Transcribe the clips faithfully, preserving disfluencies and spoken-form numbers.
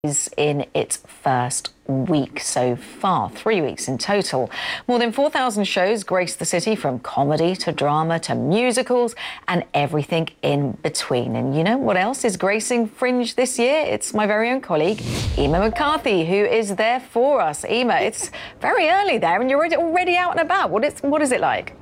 is in its first week so far, three weeks in total. More than four thousand shows grace the city, from comedy to drama to musicals and everything in between. And you know what else is gracing Fringe this year? It's my very own colleague, Emma McCarthy, who is there for us. Emma, it's very early there and you're already, already out and about. What is, what is it like?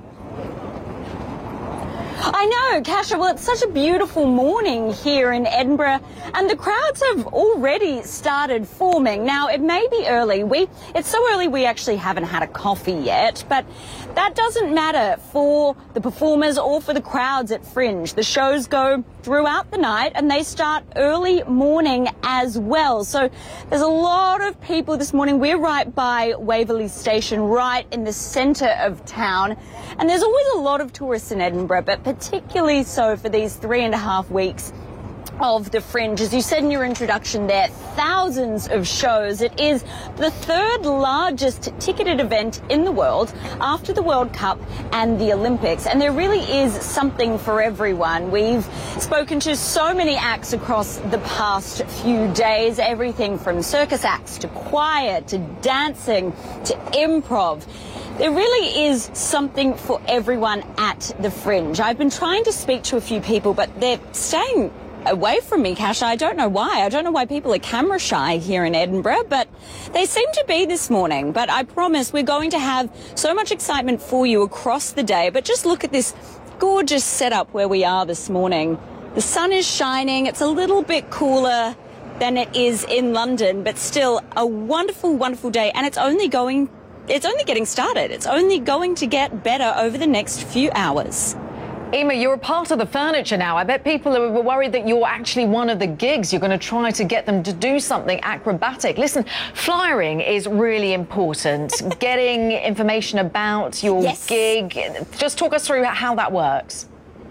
I know, Kasha. Well, it's such a beautiful morning here in Edinburgh, and the crowds have already started forming. Now, it may be early. We, it's so early we actually haven't had a coffee yet, but that doesn't matter for the performers or for the crowds at Fringe. The shows go throughout the night and they start early morning as well. So there's a lot of people this morning. We're right by Waverley Station, right in the centre of town, and there's always a lot of tourists in Edinburgh, but particularly so for these three and a half weeks of the Fringe. As you said in your introduction there, thousands of shows. It is the third largest ticketed event in the world after the World Cup and the Olympics, and there really is something for everyone. We've spoken to so many acts across the past few days, everything from circus acts to choir to dancing to improv. There really is something for everyone at the Fringe. I've been trying to speak to a few people, but they're staying away from me, Kasha. I don't know why. I don't know why people are camera shy here in Edinburgh, but they seem to be this morning. But I promise we're going to have so much excitement for you across the day. But just look at this gorgeous setup where we are this morning. The sun is shining. It's a little bit cooler than it is in London, but still a wonderful, wonderful day. And it's only going, it's only getting started. It's only going to get better over the next few hours. Emma, you're a part of the furniture now. I bet people are worried that you're actually one of the gigs. You're going to try to get them to do something acrobatic. Listen, flyering is really important. Getting information about your yes. gig. Just talk us through how that works.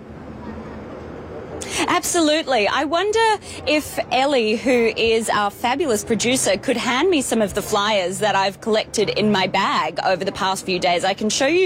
Absolutely. I wonder if Ellie, who is our fabulous producer, could hand me some of the flyers that I've collected in my bag over the past few days. I can show you